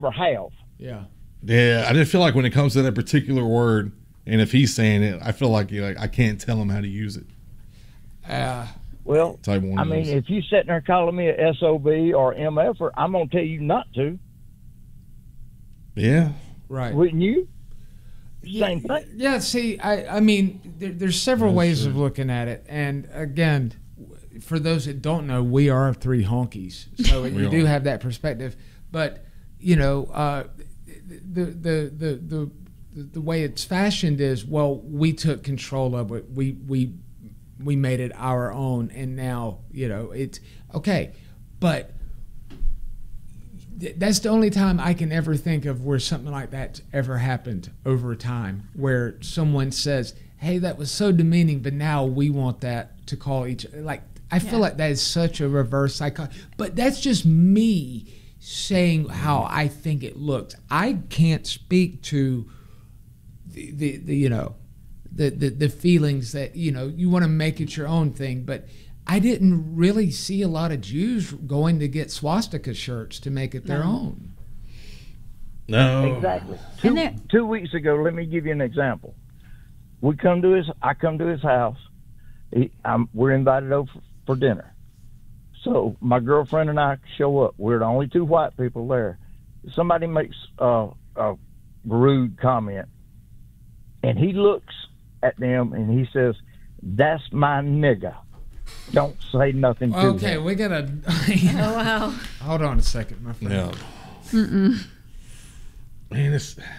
for half. Yeah. Yeah, I just feel like when it comes to that particular word, and if he's saying it, I feel like I can't tell him how to use it. Well, Type one I of mean, those. if you sitting there calling me a SOB or MF, I'm going to tell you not to. Yeah. Right. Wouldn't you? Same thing. Yeah, see, I mean, there's several ways of looking at it. And again, for those that don't know, we are three honkies. So you do have that perspective. But, you know, the way it's fashioned is, well, we took control of it. We made it our own. And now, you know, it's okay. But that's the only time I can ever think of where something like that's ever happened over time, where someone says, hey, that was so demeaning, but now we want that to call each other. Like, I feel like that is such a reverse psychology. But that's just me saying how I think it looks. I can't speak to the you know, the feelings that, you know, you want to make it your own thing, but I didn't really see a lot of Jews going to get swastika shirts to make it their own. No. Exactly. 2 weeks ago, let me give you an example. I come to his house. We're invited over for dinner. So my girlfriend and I show up. We're the only two white people there. Somebody makes a rude comment, and he looks at them and he says, "That's my nigga. Don't say nothing to him." Okay, we gotta. Oh wow! Hold on a second, my friend. Yeah. Man,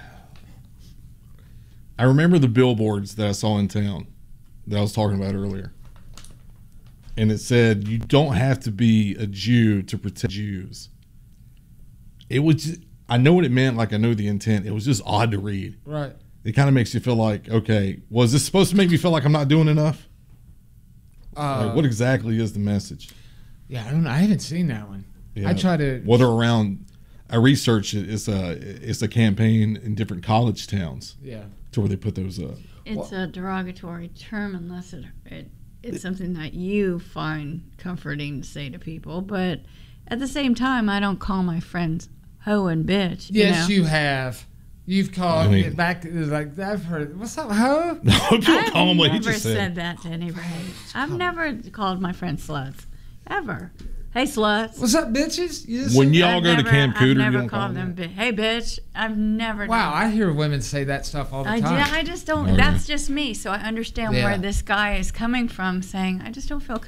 I remember the billboards that I saw in town that I was talking about earlier, and it said, "You don't have to be a Jew to protect Jews." It was. I know what it meant. Like, I know the intent. It was just odd to read. Right. It kind of makes you feel like, okay, was this supposed to make me feel like I'm not doing enough? Like, what exactly is the message? Yeah, I don't know. I haven't seen that one. Yeah. I try to. Well, they're around. I researched it. It's a campaign in different college towns. Yeah. To where they put those up. It's a derogatory term unless it's something that you find comforting to say to people. But at the same time, I don't call my friends hoe and bitch. Yes, you know? you have. You've called it back. Like, I've heard. What's up, hoe? I've never said that to anybody. I've never called my friends sluts ever. Hey, sluts. What's up, bitches? When y'all go to Camp Cooter, I've never you don't called them. Hey, bitch. I've never. Wow, I hear women say that stuff all the time. I just don't. That's just me. So I understand where this guy is coming from, saying I just don't feel